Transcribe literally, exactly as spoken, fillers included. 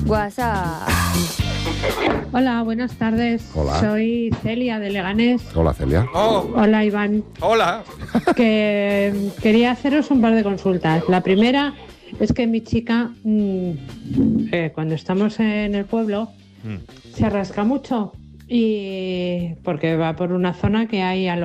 WhatsApp. Hola, buenas tardes. Hola. Soy Celia de Leganés. Hola, Celia. Oh, Hola, Iván. hola. Que quería haceros un par de consultas. La primera es que mi chica, mmm, eh, cuando estamos en el pueblo, Mm. se rasca mucho y porque va por una zona que hay a lo